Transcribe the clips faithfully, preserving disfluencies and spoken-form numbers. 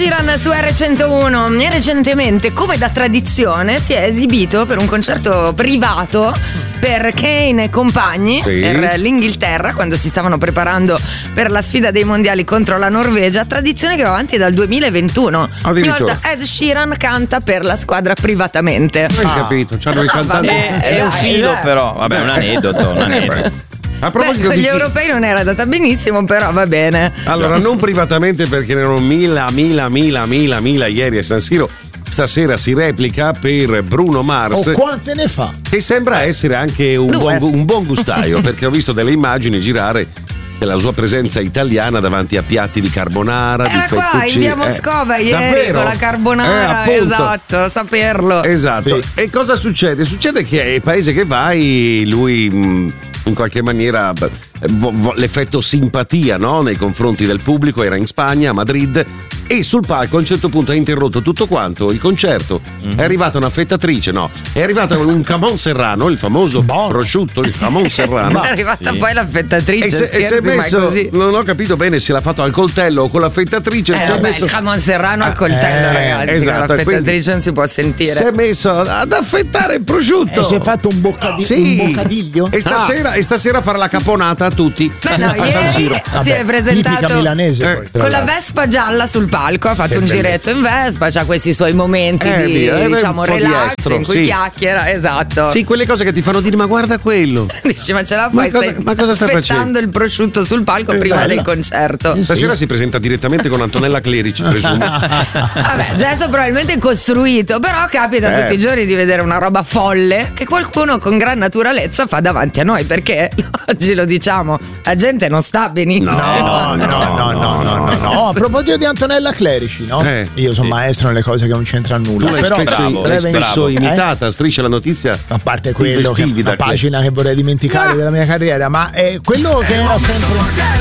Sheeran su erre centouno. E recentemente, come da tradizione, si è esibito per un concerto privato per Kane e compagni, sì, per l'Inghilterra, quando si stavano preparando per la sfida dei mondiali contro la Norvegia, tradizione che va avanti dal duemilaventuno. Ogni volta Ed Sheeran canta per la squadra privatamente. Hai ah. capito? C'hanno no, i cantanti. È, è un filo, però vabbè, un aneddoto, un aneddoto. A proposito Beh, di gli chi... europei non era andata benissimo, però va bene. Allora, non privatamente, perché erano mila, mila, mila, mila, mila ieri a San Siro. Stasera si replica per Bruno Mars. Oh, quante ne fa? Che sembra essere anche un, buon, un buon gustaio, perché ho visto delle immagini girare della sua presenza italiana davanti a piatti di carbonara, era di qua in via Moscova ieri davvero? Con la carbonara, eh, esatto, saperlo. Esatto. Sì. E cosa succede? Succede che ai paesi che vai lui mh, in qualche maniera vo- vo- l'effetto simpatia, no? Nei confronti del pubblico, era in Spagna, a Madrid, e sul palco a un certo punto ha interrotto tutto quanto il concerto. Mm-hmm. È arrivata una fettatrice, no, è arrivato un jamon serrano, il famoso bon. prosciutto, il jamon serrano. È arrivata sì. poi la fettatrice, e se, e si è messo, non ho capito bene se l'ha fatto al coltello o con la fettatrice. Eh, si vabbè, messo... il jamon serrano al coltello, eh, ragazzi, esatto, con la fettatrice non si può sentire. Si è messo ad affettare il prosciutto e si è fatto un, boccadi- sì. un boccadiglio e stasera, ah. e stasera farà la caponata a tutti. Beh, no, a San Siro. Si è presentato tipica milanese, eh, poi, con la Vespa gialla sul palco, ha fatto che un bellezza. giretto in Vespa, c'ha questi suoi momenti eh, di via, diciamo relax estro, in cui sì. chiacchiera, esatto. Sì, quelle cose che ti fanno dire ma guarda quello. Dici ma ce la ma fai? cosa, ma cosa sta facendo? il prosciutto sul palco, esatto, prima del concerto. Eh, Stasera sì. si presenta direttamente con Antonella Clerici, presumo. Vabbè, gesto probabilmente costruito, però capita eh. tutti i giorni di vedere una roba folle che qualcuno con gran naturalezza fa davanti a noi, perché oggi lo diciamo, la gente non sta benissimo. No, no, no, no, no, no, no, no. A proposito di Antonella Clerici, no? Eh, Io sono sì. maestro nelle cose che non c'entrano nulla. Tu l'hai però spesso, bravo, l'hai spesso bravo. imitata, eh? Striscia la notizia. A parte quello che da una pagina che vorrei dimenticare no. della mia carriera, ma è quello che era sempre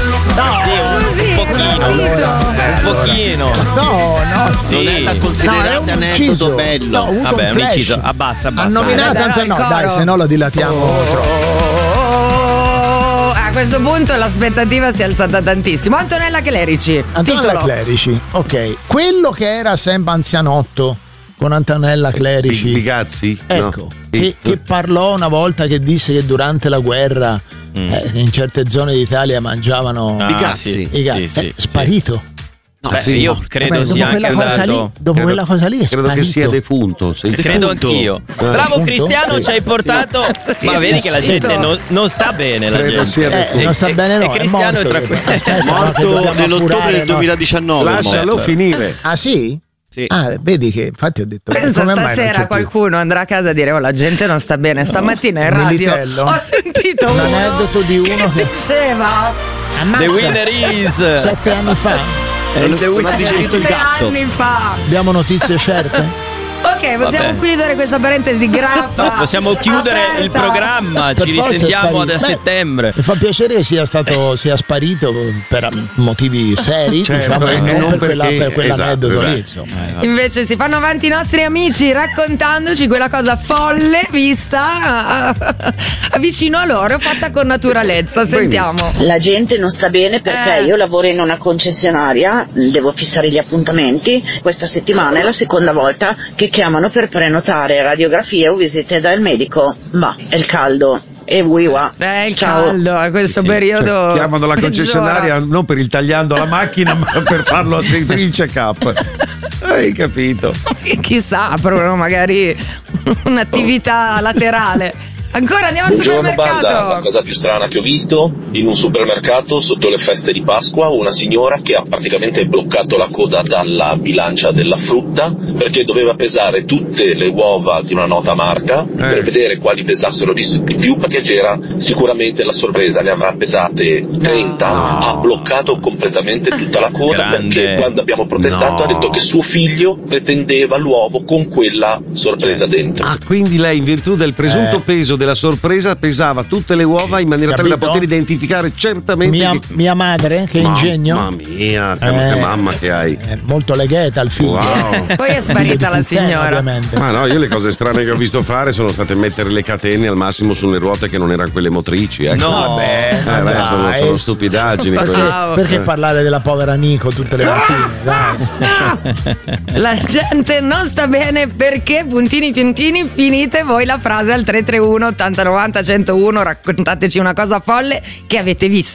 no, sì, un pochino, allora, un pochino. No, no, sì. Non è da considerare no, aneddoto bello. No, un Vabbè, un flash. inciso. Abbassa, abbassa. Ha nominato Dai, Antonella. dai, No, dai, se no lo dilatiamo oh, troppo. A questo punto l'aspettativa si è alzata tantissimo. Antonella Clerici. Antonella titolo. Clerici, ok. Quello che era sempre anzianotto con Antonella Clerici. Pigazzi? Ecco, No. che, che parlò una volta che disse che durante la guerra mm. eh, in certe zone d'Italia mangiavano ah, i cazzi. Sì, i cazzi. sì, eh, sì, sparito. No, Beh, sì, io credo Vabbè, sia dopo anche quella cosa andato. lì, dopo credo, quella cosa lì è credo sparito. che sia defunto. Sei Credo defunto. anch'io. Eh. Bravo Defunto? Cristiano, Sì. ci hai portato. Ma vedi che la gente non, non sta bene. La Credo gente. sia Eh, defunto. non sta E- bene, e no. Cristiano è morto, tranquillo. che- aspetta, no, che Morto dobbiamo nell'ottobre appurare, del no. duemiladiciannove. Lascialo morto. finire. Ah sì? Sì. Ah, vedi che infatti ho detto Pensa come mai non stasera c'è più? qualcuno andrà a casa a dire oh la gente non sta bene. Stamattina in radio Militello. ho sentito Un uno aneddoto di uno che che- diceva Ammazza, The winner is. sette anni fa. Eh, non ha digerito il sette gatto. anni fa. Abbiamo notizie certe? Ok, possiamo Vabbè. chiudere questa parentesi graffa. No, possiamo chiudere aperta. il programma. Per Ci forza è risentiamo sparito. a Beh, settembre. Mi fa piacere che sia stato sia sparito per motivi seri, Certo, diciamo, e e non, non per, quella, perché- per quell'aneddoto esatto, lì, esatto. insomma. Invece si fanno avanti i nostri amici raccontandoci quella cosa folle vista vicino a loro, fatta con naturalezza. Sentiamo. La gente non sta bene perché Eh. io lavoro in una concessionaria, devo fissare gli appuntamenti. Questa settimana è la seconda volta che chiamano per prenotare radiografie o visite dal medico. Ma è il caldo. E wiwa. Eh, il Ciao. caldo a questo Sì, sì. periodo. Chiamano la concessionaria peggiora. non per il tagliando la macchina, ma per farlo a sentire il check-up. Hai capito? Chissà, aprono magari un'attività laterale. Ancora andiamo al Buongiorno banda, la supermercato. cosa più strana che ho visto in un supermercato sotto le feste di Pasqua, una signora che ha praticamente bloccato la coda dalla bilancia della frutta perché doveva pesare tutte le uova di una nota marca Eh. per vedere quali pesassero di di più, perché c'era sicuramente la sorpresa, ne avrà pesate trenta, ha bloccato completamente tutta la coda. Grande. Perché quando abbiamo protestato No. ha detto che suo figlio pretendeva l'uovo con quella sorpresa dentro. Ah, quindi lei in virtù del presunto Eh. peso della sorpresa pesava tutte le uova in maniera tale da Capito? poter identificare certamente Mia, che... mia madre, che Mamma ingegno. mia, che, Eh, che mamma che hai. È molto legheta al figlio. Wow. Poi è sparita la signora. Ovviamente. Ma no, io le cose strane che ho visto fare sono state mettere le catene al massimo sulle ruote che non erano quelle motrici. Ecco. No, vabbè. Eh, beh, sono, dai. sono stupidaggini. Perché, quelle. Wow. perché Eh. parlare della povera Nico tutte le mattine? Dai. La gente non sta bene perché puntini puntini finite voi la frase al tre tre uno ottanta novanta centouno, raccontateci una cosa folle che avete visto.